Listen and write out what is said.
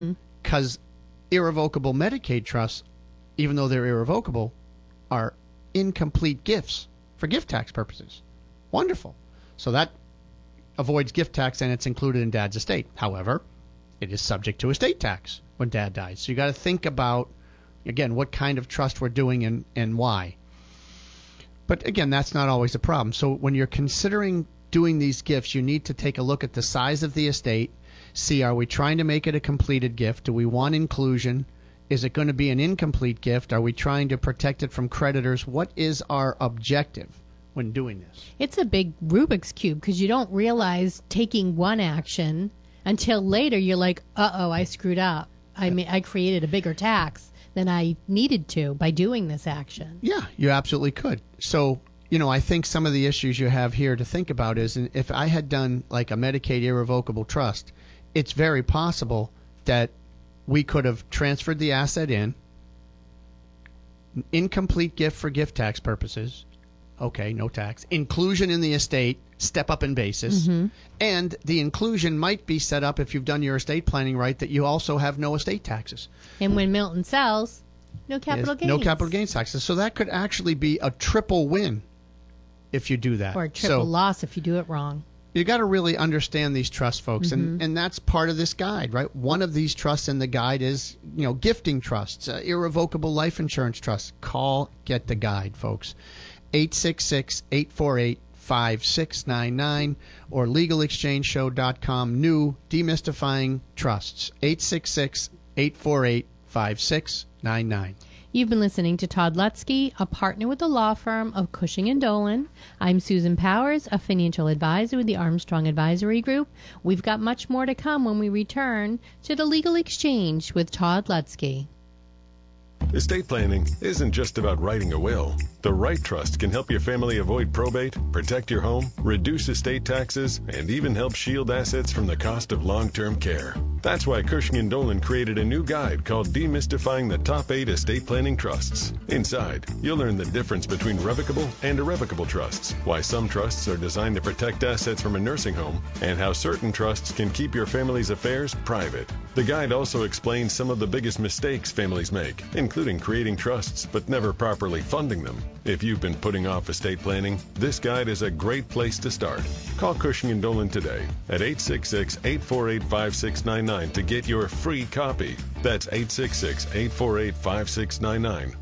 because irrevocable Medicaid trusts, even though they're irrevocable, are incomplete gifts for gift tax purposes. Wonderful. So that avoids gift tax and it's included in Dad's estate. However, it is subject to estate tax when Dad dies. So you got to think about, again, what kind of trust we're doing and why. But again, that's not always a problem. So when you're considering doing these gifts, you need to take a look at the size of the estate, see, are we trying to make it a completed gift? Do we want inclusion? Is it going to be an incomplete gift? Are we trying to protect it from creditors? What is our objective when doing this? It's a big Rubik's Cube because you don't realize taking one action until later you're like, uh-oh, I screwed up. I created a bigger tax than I needed to by doing this action. Yeah, you absolutely could. So, I think some of the issues you have here to think about is if I had done like a Medicaid irrevocable trust, it's very possible that we could have transferred the asset in, incomplete gift for gift tax purposes, okay, no tax, inclusion in the estate, step up in basis, and the inclusion might be set up if you've done your estate planning right that you also have no estate taxes. And when Milton sells, no capital gains. No capital gains taxes. So that could actually be a triple win if you do that. Or a triple loss if you do it wrong. You got to really understand these trusts, folks, and that's part of this guide, right? One of these trusts in the guide is, gifting trusts, irrevocable life insurance trusts. Get the guide, folks. 866-848-5699 or legalexchangeshow.com. New Demystifying Trusts. 866-848-5699. You've been listening to Todd Lutzke, a partner with the law firm of Cushing & Dolan. I'm Susan Powers, a financial advisor with the Armstrong Advisory Group. We've got much more to come when we return to the Legal Exchange with Todd Lutzke. Estate planning isn't just about writing a will. The right trust can help your family avoid probate, protect your home, reduce estate taxes, and even help shield assets from the cost of long-term care. That's why Cushing & Dolan created a new guide called Demystifying the Top 8 Estate Planning Trusts. Inside, you'll learn the difference between revocable and irrevocable trusts, why some trusts are designed to protect assets from a nursing home, and how certain trusts can keep your family's affairs private. The guide also explains some of the biggest mistakes families make, including creating trusts but never properly funding them. If you've been putting off estate planning, this guide is a great place to start. Call Cushing & Dolan today at 866-848-5699 to get your free copy. That's 866-848-5699.